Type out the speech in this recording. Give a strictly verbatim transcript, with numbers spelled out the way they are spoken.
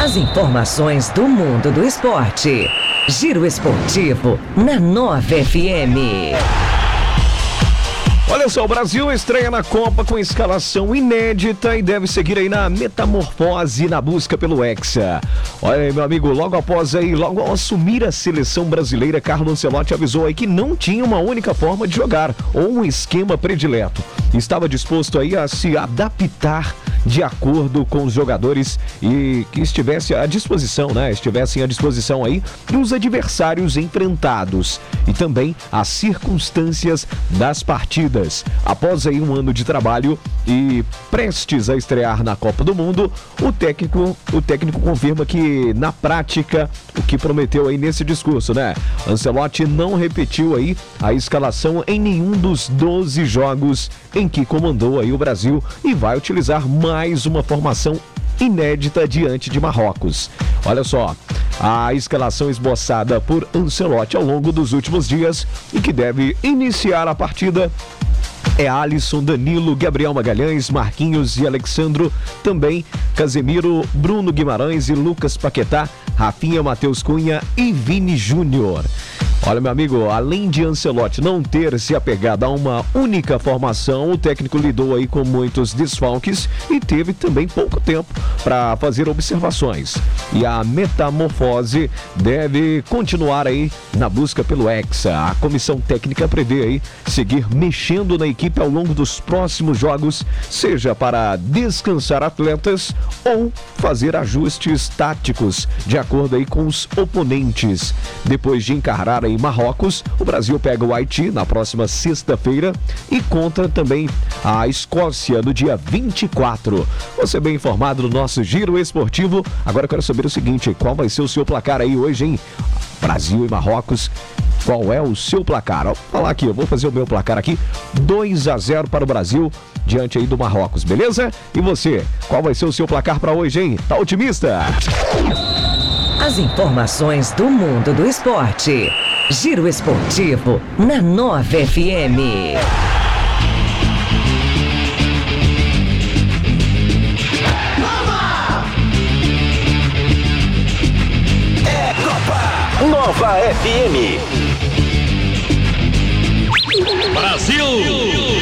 As informações do mundo do esporte. Giro Esportivo na Nova F M. Olha só, o Brasil estreia na Copa com escalação inédita e deve seguir aí na metamorfose na busca pelo Hexa. Olha aí, meu amigo, logo após aí, logo ao assumir a seleção brasileira, Carlo Ancelotti avisou aí que não tinha uma única forma de jogar ou um esquema predileto. Estava disposto aí a se adaptar de acordo com os jogadores e que estivesse à disposição, né? Estivessem à disposição aí dos adversários enfrentados e também as circunstâncias das partidas. Após aí um ano de trabalho e prestes a estrear na Copa do Mundo, o técnico, o técnico confirma que na prática o que prometeu aí nesse discurso, né? Ancelotti não repetiu aí a escalação em nenhum dos doze jogos em que comandou aí o Brasil e vai utilizar mais uma formação inédita diante de Marrocos. Olha só, a escalação esboçada por Ancelotti ao longo dos últimos dias e que deve iniciar a partida é Alisson, Danilo, Gabriel Magalhães, Marquinhos e Alexandro, também Casemiro, Bruno Guimarães e Lucas Paquetá, Rafinha, Matheus Cunha e Vini Júnior. Olha, meu amigo, além de Ancelotti não ter se apegado a uma única formação, o técnico lidou aí com muitos desfalques e teve também pouco tempo para fazer observações. E a metamorfose deve continuar aí na busca pelo Hexa. A comissão técnica prevê aí seguir mexendo na equipe ao longo dos próximos jogos, seja para descansar atletas ou fazer ajustes táticos de acordo aí com os oponentes. Depois de encarar aí Marrocos, o Brasil pega o Haiti na próxima sexta-feira e conta também a Escócia no dia vinte e quatro. Você bem informado no nosso Giro Esportivo. Agora eu quero saber o seguinte, qual vai ser o seu placar aí hoje, hein? Brasil e Marrocos. Qual é o seu placar? Ó, vou falar aqui, eu vou fazer o meu placar aqui. dois a zero para o Brasil diante aí do Marrocos, beleza? E você, qual vai ser o seu placar para hoje, hein? Tá otimista? As informações do mundo do esporte. Giro Esportivo na Nova F M. É Copa Nova F M. Brasil!